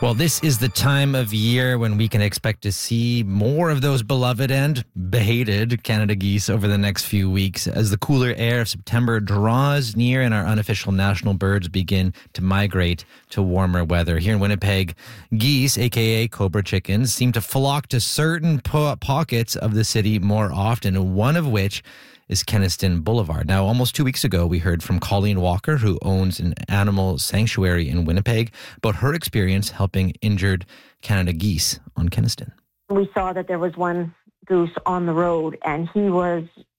Well, this is the time of year when we can expect to see more of those beloved and hated Canada geese over the next few weeks as the cooler air of September draws near and our unofficial national birds begin to migrate to warmer weather. Here in Winnipeg, geese, aka cobra chickens, seem to flock to certain pockets of the city more often, one of which is Kenaston Boulevard. Now, almost 2 weeks ago, we heard from Colleen Walker, who owns an animal sanctuary in Winnipeg, about her experience helping injured Canada geese on Kenaston. We saw that there was one goose on the road, and he was